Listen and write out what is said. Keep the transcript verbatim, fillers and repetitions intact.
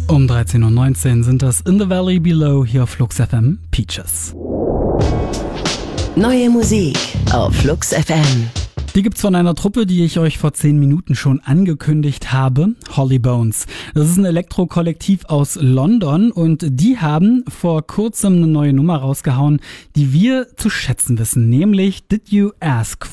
Um dreizehn Uhr neunzehn sind das In the Valley Below hier auf Flux F M Peaches. Neue Musik auf Flux F M. Die gibt's von einer Truppe, die ich euch vor zehn Minuten schon angekündigt habe, Holly Bones. Das ist ein Elektro-Kollektiv aus London und die haben vor kurzem eine neue Nummer rausgehauen, die wir zu schätzen wissen, nämlich Did You Ask